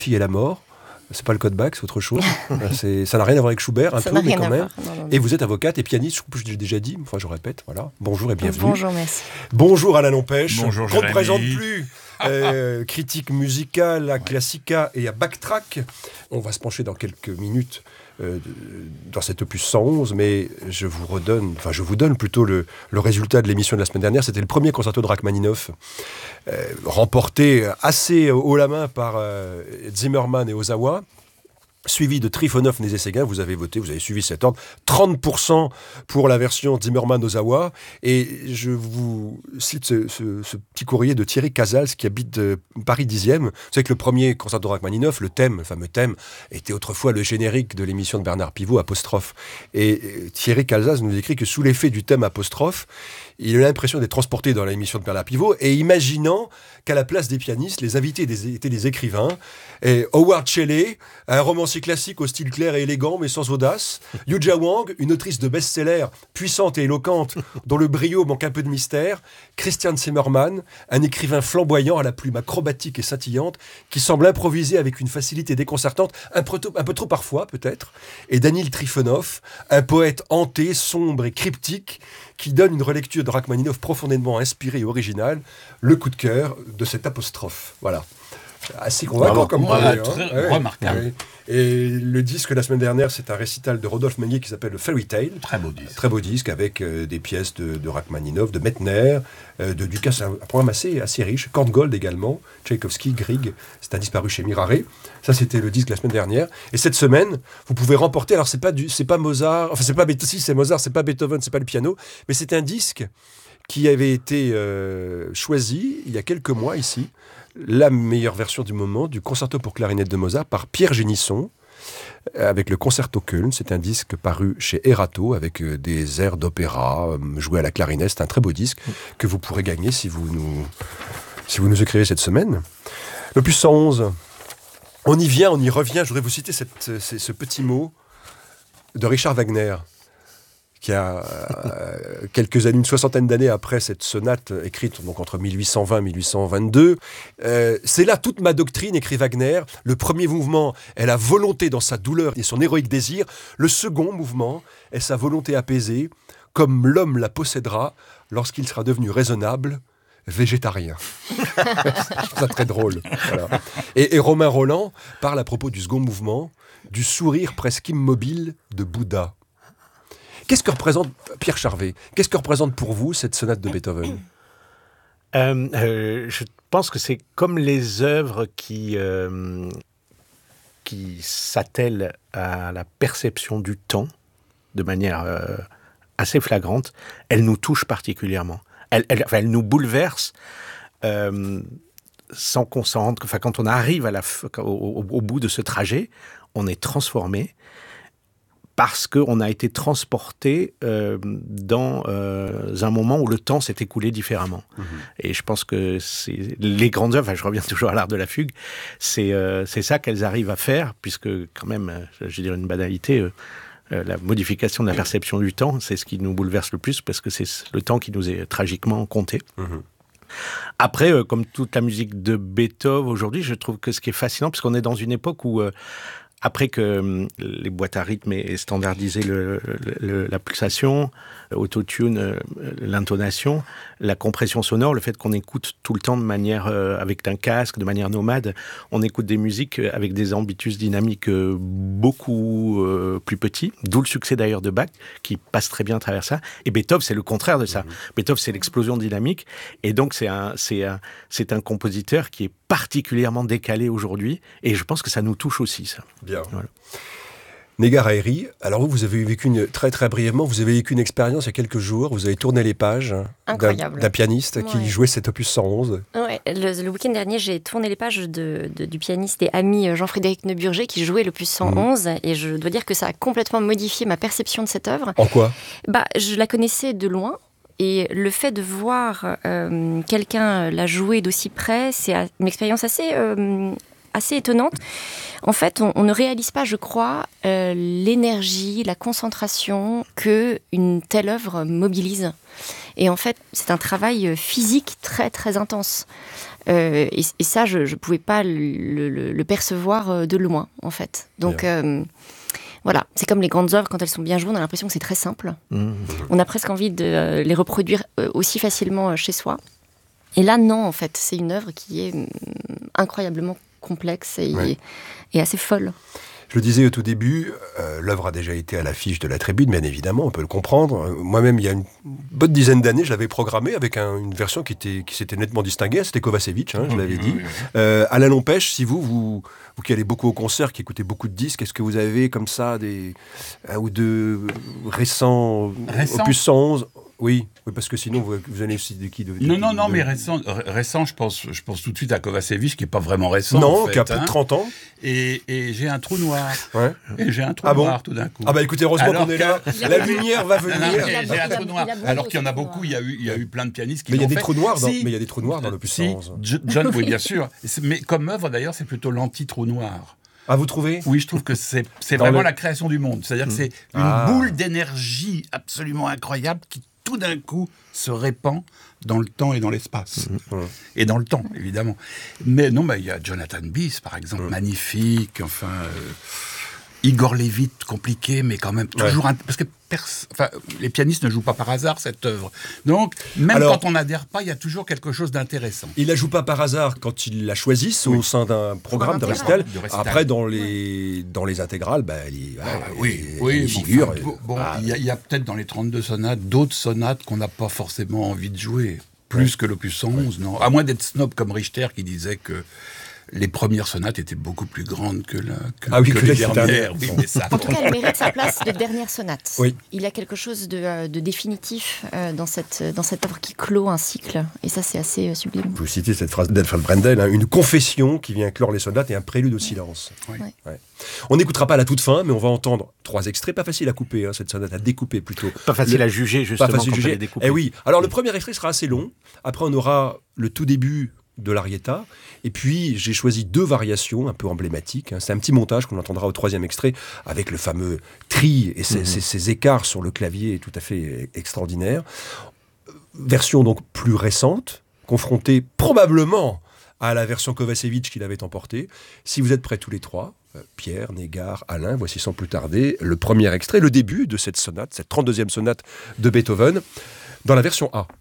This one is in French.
fille et la mort. C'est pas le code Bach, c'est autre chose. Ça n'a rien à voir avec Schubert, un peu, mais quand même. Non. Et vous êtes avocate et pianiste, je l'ai déjà dit, je répète, voilà. Bonjour et bienvenue. Bonjour, merci. Bonjour Alain Lampèche. Bonjour qu'on ne Jérémy. présente plus. Critique musicale à Classica et à Backtrack. On va se pencher dans quelques minutes dans cet opus 111, mais je vous donne plutôt le résultat de l'émission de la semaine dernière. C'était le premier concerto de Rachmaninoff, remporté assez haut la main par Zimmermann et Ozawa, suivi de Trifonov, Nézet-Séguin. Vous avez voté, vous avez suivi cet ordre. 30% pour la version Zimmermann-Ozawa. Et je vous cite ce petit courrier de Thierry Casals qui habite Paris 10e. Vous savez que le premier concerto de Rachmaninoff, le fameux thème, était autrefois le générique de l'émission de Bernard Pivot, Apostrophe. Et Thierry Casals nous écrit que sous l'effet du thème Apostrophe, il a l'impression d'être transporté dans l'émission de Bernard Pivot et imaginant qu'à la place des pianistes, les invités étaient des écrivains. Et Howard Shelley, un romancier classique au style clair et élégant mais sans audace. Yuja Wang, une autrice de best-seller puissante et éloquente dont le brio manque un peu de mystère. Christian Zimmermann, un écrivain flamboyant à la plume acrobatique et scintillante qui semble improviser avec une facilité déconcertante, un peu trop parfois peut-être. Et Daniil Trifonov, un poète hanté, sombre et cryptique qui donne une relecture de Rachmaninoff profondément inspirée et originale, le coup de cœur de cette apostrophe. Voilà. Assez convaincant comme très remarquable. Ouais. Et le disque la semaine dernière, c'est un récital de Rodolphe Meunier qui s'appelle le Fairy Tale. Très beau disque avec des pièces de Rachmaninoff, de Mettner, de Dukas, un programme assez riche. Korngold également, Tchaïkovski, Grieg. C'est un disque paru chez Mirare. Ça, c'était le disque la semaine dernière. Et cette semaine, vous pouvez remporter. Alors, c'est pas Mozart. Enfin, c'est Mozart, c'est pas Beethoven, c'est pas le piano, mais c'est un disque qui avait été choisi il y a quelques mois ici. La meilleure version du moment du concerto pour clarinette de Mozart par Pierre Génisson avec le Concerto Köln. C'est un disque paru chez Erato avec des airs d'opéra joués à la clarinette. C'est un très beau disque que vous pourrez gagner si vous nous écrivez cette semaine. L'opus 111, on y vient, on y revient. Je voudrais vous citer ce petit mot de Richard Wagner, qui a quelques années, une soixantaine d'années après cette sonate écrite donc entre 1820 et 1822. C'est là toute ma doctrine, écrit Wagner. Le premier mouvement est la volonté dans sa douleur et son héroïque désir. Le second mouvement est sa volonté apaisée, comme l'homme la possédera lorsqu'il sera devenu raisonnable, végétarien. Je trouve ça très drôle. Voilà. Et Romain Roland parle à propos du second mouvement, du sourire presque immobile de Bouddha. Qu'est-ce que représente, Pierre Charvet, qu'est-ce que représente pour vous cette sonate de Beethoven ? Je pense que c'est comme les œuvres qui s'attellent à la perception du temps de manière assez flagrante. Elles nous touchent particulièrement. Elles nous bouleversent sans qu'on s'en rende compte. Enfin, quand on arrive au bout de ce trajet, on est transformé. Parce qu'on a été transporté dans un moment où le temps s'est écoulé différemment. Mmh. Et je pense que c'est les grandes œuvres, je reviens toujours à l'art de la fugue, c'est ça qu'elles arrivent à faire, puisque quand même, je vais dire une banalité, la modification de la perception du temps, c'est ce qui nous bouleverse le plus, parce que c'est le temps qui nous est tragiquement compté. Mmh. Après, comme toute la musique de Beethoven aujourd'hui, je trouve que ce qui est fascinant, parce qu'on est dans une époque où... Après que les boîtes à rythme aient standardisé la pulsation, autotune, l'intonation, la compression sonore, le fait qu'on écoute tout le temps de manière avec un casque, de manière nomade, on écoute des musiques avec des ambitus dynamiques beaucoup plus petits, d'où le succès d'ailleurs de Bach, qui passe très bien à travers ça. Et Beethoven, c'est le contraire de ça. Beethoven, c'est l'explosion dynamique, et donc c'est un compositeur qui est particulièrement décalé aujourd'hui, et je pense que ça nous touche aussi, ça. Bien. Voilà. Negar Haïry, alors vous avez vécu très très brièvement, vous avez vécu une expérience il y a quelques jours, vous avez tourné les pages d'un pianiste qui jouait cet opus 111. Ouais, le week-end dernier, j'ai tourné les pages du pianiste et ami Jean-Frédéric Neuburger qui jouait l'opus 111 et je dois dire que ça a complètement modifié ma perception de cette œuvre. En quoi ? Je la connaissais de loin. Et le fait de voir quelqu'un la jouer d'aussi près, c'est une expérience assez étonnante. En fait, on ne réalise pas, je crois, l'énergie, la concentration qu'une telle œuvre mobilise. Et en fait, c'est un travail physique très, très intense. Et ça, je ne pouvais pas le percevoir de loin, en fait. Donc, voilà, c'est comme les grandes œuvres, quand elles sont bien jouées, on a l'impression que c'est très simple. On a presque envie de les reproduire aussi facilement chez soi. Et là, non, en fait, c'est une œuvre qui est incroyablement complexe et assez folle. Je le disais au tout début, l'œuvre a déjà été à l'affiche de la Tribune, bien évidemment, on peut le comprendre. Moi-même, il y a une bonne dizaine d'années, je l'avais programmée avec une version qui s'était nettement distinguée. C'était Kovacevic, je l'avais dit. Alain Lompèche, si vous qui allez beaucoup au concert, qui écoutez beaucoup de disques, est-ce que vous avez comme ça un ou deux récents opus 111 ? Oui, parce que sinon, vous allez aussi de qui Non, mais récent, je pense tout de suite à Kovacevic, qui n'est pas vraiment récent. Non, en fait, qui a plus de 30 ans. Et j'ai un trou noir. Ouais. Et j'ai un trou noir tout d'un coup. Ah bah écoutez, heureusement qu'on est là. La lumière va venir. J'ai un trou noir. Alors qu'il y en a beaucoup, il y a eu plein de pianistes qui l'ont fait. Mais il y a des trous noirs dans l'opus 111. John, oui, bien sûr. Mais comme œuvre, d'ailleurs, c'est plutôt l'anti-trou noir. Ah, vous trouvez ? Oui, je trouve que c'est vraiment la création du monde. C'est-à-dire que c'est une boule d'énergie absolument incroyable qui tout d'un coup se répand dans le temps et dans l'espace. Et dans le temps, évidemment. Mais non, il y a Jonathan Biss, par exemple, magnifique, Igor Levit, compliqué, mais quand même toujours... Parce que les pianistes ne jouent pas par hasard, cette œuvre. Donc, quand on n'adhère pas, il y a toujours quelque chose d'intéressant. Ils ne la jouent pas par hasard quand ils la choisissent au sein d'un programme de récital. Après, dans les intégrales, il figure. Il y a peut-être dans les 32 sonates, d'autres sonates qu'on n'a pas forcément envie de jouer. Plus que l'opus 111, non. À moins d'être snob comme Richter, qui disait que les premières sonates étaient beaucoup plus grandes que les dernières. Oui, mais ça, en tout cas, elle mérite sa place de dernière sonate. Oui. Il y a quelque chose de définitif dans cette œuvre qui clôt un cycle. Et ça, c'est assez sublime. Vous citez cette phrase d'Alfred Brendel, une confession qui vient clore les sonates et un prélude au silence. Oui. Ouais. On n'écoutera pas la toute fin, mais on va entendre 3 extraits. Pas facile à couper, cette sonate, à découper plutôt. Pas facile à juger, justement, pas facile quand à juger. elle est découpée. Eh oui. Alors, le premier extrait sera assez long. Après, on aura le tout début de l'Arietta. Et puis, j'ai choisi 2 variations un peu emblématiques. C'est un petit montage qu'on entendra au 3e extrait, avec le fameux tri et ces écarts sur le clavier tout à fait extraordinaires. Version donc plus récente, confrontée probablement à la version Kovacevic qu'il avait emportée. Si vous êtes prêts tous les 3, Pierre, Négard, Alain, voici sans plus tarder le premier extrait, le début de cette sonate, cette 32e sonate de Beethoven, dans la version A.